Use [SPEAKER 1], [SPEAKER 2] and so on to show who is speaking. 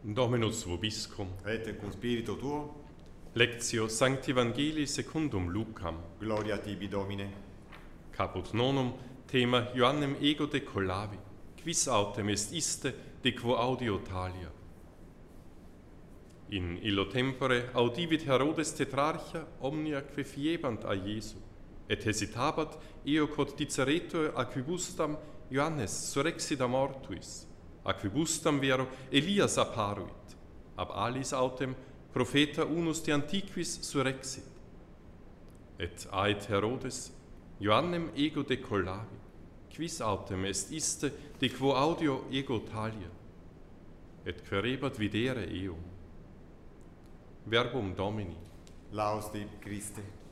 [SPEAKER 1] Dominus vobiscum.
[SPEAKER 2] Et cum spiritu tuo,
[SPEAKER 1] Lectio Sancti Evangelii secundum Lucam.
[SPEAKER 2] gloria tibi Domine.
[SPEAKER 1] Caput nonum, thema Ioannem ego decollavi, quis autem est iste de quo audio talia. In illo tempore audivit Herodes tetrarcha omnia que fiebant a Iesu, et hesitabat eo quod diceretur acquibustam Ioannes surrexit a mortuis, acquibustam vero Elias apparuit, ab alis autem profeta unus de antiquis surrexit. Et ait Herodes, Ioannem ego decollavi, quis autem est iste de quo audio ego talia, et querebat videre eum. Verbum Domini.
[SPEAKER 2] Laus te Christe.